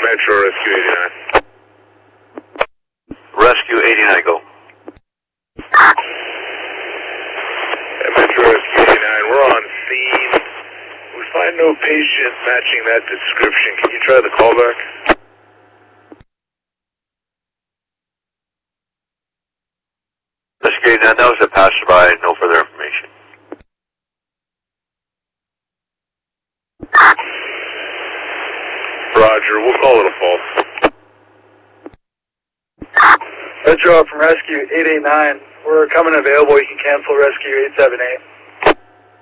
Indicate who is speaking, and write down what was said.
Speaker 1: Metro Rescue 89.
Speaker 2: Rescue 89, go.
Speaker 1: Metro Rescue 89, we're on scene. We find no patient matching that description. Can you try the callback?
Speaker 2: Rescue 89, that was a passerby, no further information.
Speaker 1: Roger, we'll call it a false.
Speaker 3: Metro from Rescue 889. We're coming available. You can cancel Rescue 878.